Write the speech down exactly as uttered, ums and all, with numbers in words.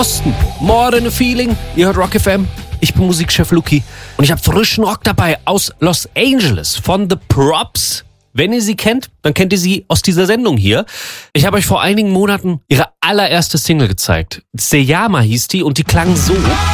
Osten. More than a feeling. Ihr hört Rock F M. Ich bin Musikchef Luki und ich habe frischen Rock dabei aus Los Angeles von The Props. Wenn ihr sie kennt, dann kennt ihr sie aus dieser Sendung hier. Ich habe euch vor einigen Monaten ihre allererste Single gezeigt. Seyama hieß die und die klang so.